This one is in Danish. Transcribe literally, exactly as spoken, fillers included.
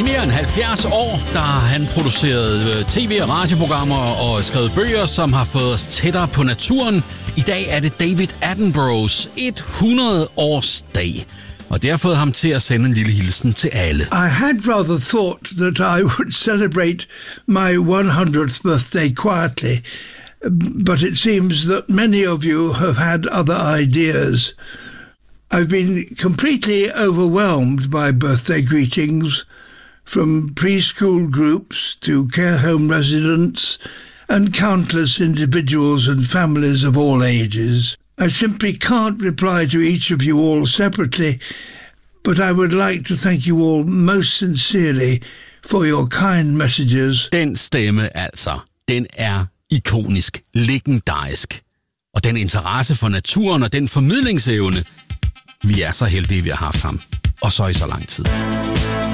mere end halvfjerds år, der har han produceret tv- og radioprogrammer og skrevet bøger, som har fået os tættere på naturen. I dag er det David Attenboroughs hundrede-års dag. Og det har fået ham til at sende en lille hilsen til alle. I had rather thought that I would celebrate my hundredth birthday quietly, but it seems that many of you have had other ideas. I've been completely overwhelmed by birthday greetings from preschool groups to care home residents and countless individuals and families of all ages. I simply can't reply to each of you all separately, but I would like to thank you all most sincerely for your kind messages. Den stemme altså, den er ikonisk, legendarisk. Og den interesse for naturen og den formidlingsevne, vi er så heldige, vi har haft ham. Og så i så lang tid.